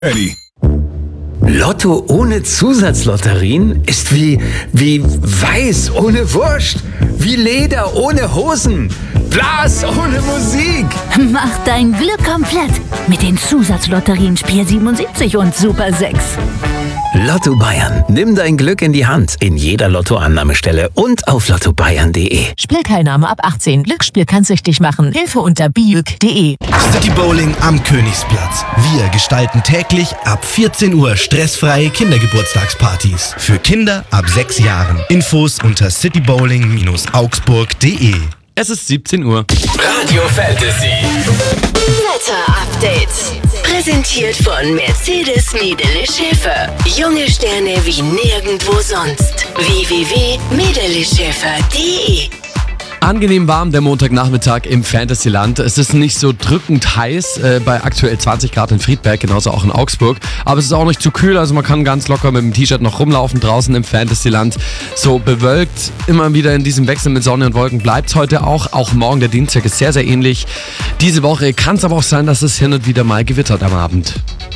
Eddie. Lotto ohne Zusatzlotterien ist wie Weiß ohne Wurst, wie Leder ohne Hosen, Blas ohne Musik. Mach dein Glück komplett mit den Zusatzlotterien Spiel 77 und Super 6. Lotto Bayern. Nimm dein Glück in die Hand. In jeder Lottoannahmestelle und auf lottobayern.de. Spielteilnahme ab 18. Glücksspiel kann süchtig machen. Hilfe unter biüg.de. City Bowling am Königsplatz. Wir gestalten täglich ab 14 Uhr stressfreie Kindergeburtstagspartys. Für Kinder ab 6 Jahren. Infos unter citybowling-augsburg.de. Es ist 17 Uhr. Radio Fantasy. Wetter-Update. Präsentiert von Mercedes Medele Schäfer. Junge Sterne wie nirgendwo sonst. www.medeleschäfer.de. Angenehm warm der Montagnachmittag im Fantasyland. Es ist nicht so drückend heiß, bei aktuell 20 Grad in Friedberg, genauso auch in Augsburg. Aber es ist auch nicht zu kühl, also man kann ganz locker mit dem T-Shirt noch rumlaufen draußen im Fantasyland. So bewölkt, immer wieder in diesem Wechsel mit Sonne und Wolken bleibt es heute auch. Auch morgen, der Dienstag, ist sehr, sehr ähnlich. Diese Woche kann es aber auch sein, dass es hin und wieder mal gewittert am Abend.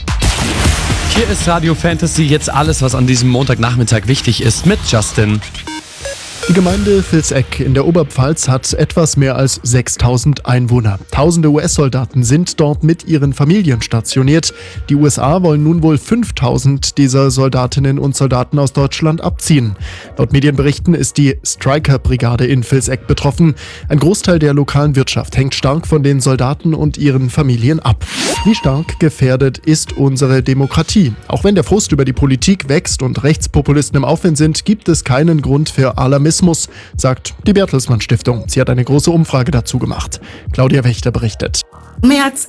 Hier ist Radio Fantasy, jetzt alles, was an diesem Montagnachmittag wichtig ist, mit Justin. Die Gemeinde Vilseck in der Oberpfalz hat etwas mehr als 6000 Einwohner. Tausende US-Soldaten sind dort mit ihren Familien stationiert. Die USA wollen nun wohl 5000 dieser Soldatinnen und Soldaten aus Deutschland abziehen. Laut Medienberichten ist die Stryker-Brigade in Vilseck betroffen. Ein Großteil der lokalen Wirtschaft hängt stark von den Soldaten und ihren Familien ab. Wie stark gefährdet ist unsere Demokratie? Auch wenn der Frust über die Politik wächst und Rechtspopulisten im Aufwind sind, gibt es keinen Grund für Alarmismus, sagt die Bertelsmann Stiftung. Sie hat eine große Umfrage dazu gemacht. Claudia Wächter berichtet. Mehr als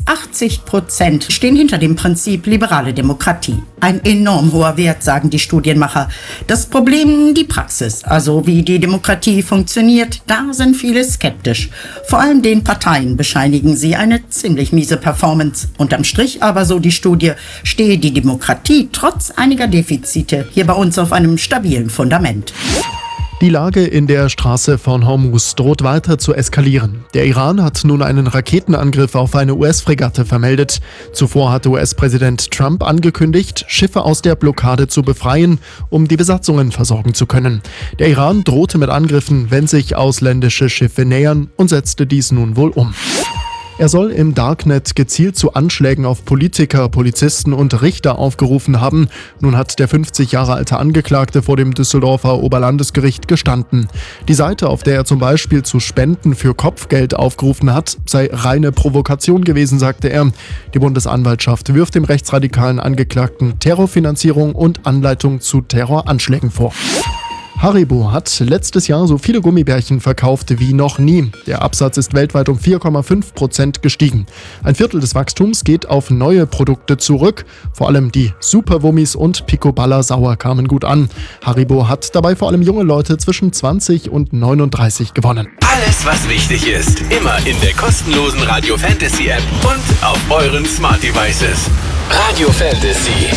80% stehen hinter dem Prinzip liberale Demokratie. Ein enorm hoher Wert, sagen die Studienmacher. Das Problem die Praxis, also wie die Demokratie funktioniert, da sind viele skeptisch. Vor allem den Parteien bescheinigen sie eine ziemlich miese Performance. Unterm Strich aber, so die Studie, stehe die Demokratie trotz einiger Defizite hier bei uns auf einem stabilen Fundament. Die Lage in der Straße von Hormuz droht weiter zu eskalieren. Der Iran hat nun einen Raketenangriff auf eine US-Fregatte vermeldet. Zuvor hatte US-Präsident Trump angekündigt, Schiffe aus der Blockade zu befreien, um die Besatzungen versorgen zu können. Der Iran drohte mit Angriffen, wenn sich ausländische Schiffe nähern, und setzte dies nun wohl um. Er soll im Darknet gezielt zu Anschlägen auf Politiker, Polizisten und Richter aufgerufen haben. Nun hat der 50 Jahre alte Angeklagte vor dem Düsseldorfer Oberlandesgericht gestanden. Die Seite, auf der er zum Beispiel zu Spenden für Kopfgeld aufgerufen hat, sei reine Provokation gewesen, sagte er. Die Bundesanwaltschaft wirft dem rechtsradikalen Angeklagten Terrorfinanzierung und Anleitung zu Terroranschlägen vor. Haribo hat letztes Jahr so viele Gummibärchen verkauft wie noch nie. Der Absatz ist weltweit um 4,5% gestiegen. Ein Viertel des Wachstums geht auf neue Produkte zurück. Vor allem die Superwummis und Picoballa Sauer kamen gut an. Haribo hat dabei vor allem junge Leute zwischen 20 und 39 gewonnen. Alles, was wichtig ist, immer in der kostenlosen Radio Fantasy App und auf euren Smart Devices. Radio Fantasy.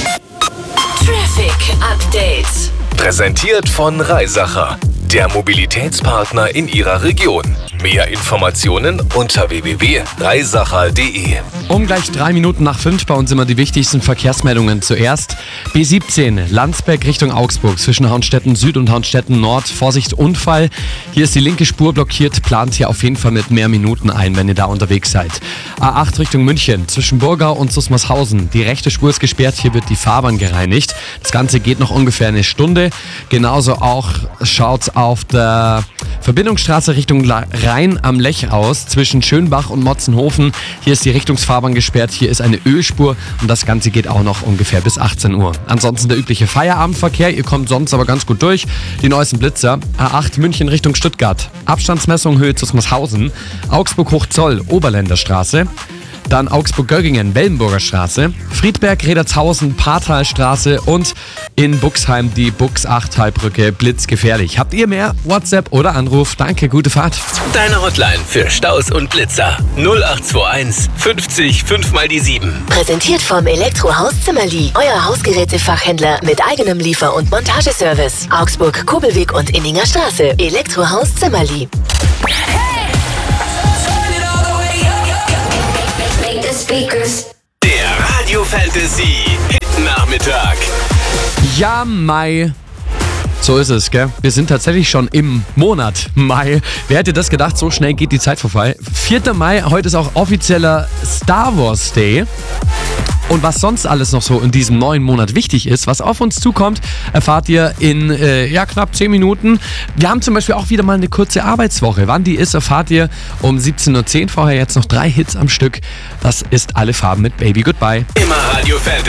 Traffic Update. Präsentiert von Reisacher, der Mobilitätspartner in Ihrer Region. Mehr Informationen unter www.reisacher.de. Um gleich 3 Minuten nach 5 bei uns immer die wichtigsten Verkehrsmeldungen. Zuerst B17 Landsberg Richtung Augsburg zwischen Hornstetten Süd und Hornstetten Nord. Vorsicht, Unfall. Hier ist die linke Spur blockiert. Plant hier auf jeden Fall mit mehr Minuten ein, wenn ihr da unterwegs seid. A8 Richtung München zwischen Burgau und Susmarshausen. Die rechte Spur ist gesperrt. Hier wird die Fahrbahn gereinigt. Das Ganze geht noch ungefähr eine Stunde. Genauso auch schaut auf der Verbindungsstraße Richtung Rhein am Lech aus zwischen Schönbach und Motzenhofen. Hier ist die Richtungsfahrbahn gesperrt. Hier ist eine Ölspur und das Ganze geht auch noch ungefähr bis 18 Uhr. Ansonsten der übliche Feierabendverkehr. Ihr kommt sonst aber ganz gut durch. Die neuesten Blitzer. A8 München Richtung Stuttgart. Abstandsmessung Höhe Zusmarshausen. Augsburg Hochzoll Oberländerstraße. Dann Augsburg-Göggingen, Wellenburger Straße, Friedberg, Redertshausen, Paartalstraße und in Buxheim die Bux-Achtalbrücke blitzgefährlich. Habt ihr mehr? WhatsApp oder Anruf? Danke, gute Fahrt. Deine Hotline für Staus und Blitzer 0821 50 5 mal die 7. Präsentiert vom Elektrohaus Zimmerli. Euer Hausgerätefachhändler mit eigenem Liefer- und Montageservice. Augsburg, Kobelweg und Inninger Straße. Elektrohaus Zimmerli. Der Radio Fantasy Hit-Nachmittag. Ja, Mai. So ist es, gell? Wir sind tatsächlich schon im Monat Mai. Wer hätte das gedacht, so schnell geht die Zeit vorbei. 4. Mai, heute ist auch offizieller Star Wars Day. Und was sonst alles noch so in diesem neuen Monat wichtig ist, was auf uns zukommt, erfahrt ihr in knapp 10 Minuten. Wir haben zum Beispiel auch wieder mal eine kurze Arbeitswoche. Wann die ist, erfahrt ihr um 17.10 Uhr. Vorher jetzt noch 3 Hits am Stück. Das ist Alle Farben mit Baby Goodbye. Immer Radio Fantasy.